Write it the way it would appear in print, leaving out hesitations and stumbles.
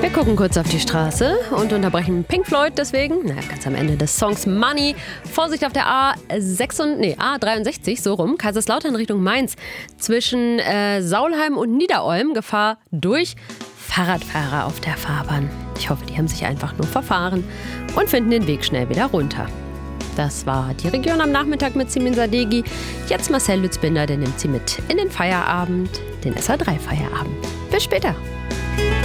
Wir gucken kurz auf die Straße und unterbrechen Pink Floyd deswegen, ganz am Ende des Songs Money. Vorsicht auf der A63, so rum, Kaiserslautern Richtung Mainz. Zwischen Saulheim und Niederolm Gefahr durch Fahrradfahrer auf der Fahrbahn. Ich hoffe, die haben sich einfach nur verfahren und finden den Weg schnell wieder runter. Das war die Region am Nachmittag mit Simin Sadeghi. Jetzt Marcel Lützbinder, der nimmt sie mit in den Feierabend, den SR3 Feierabend. Bis später.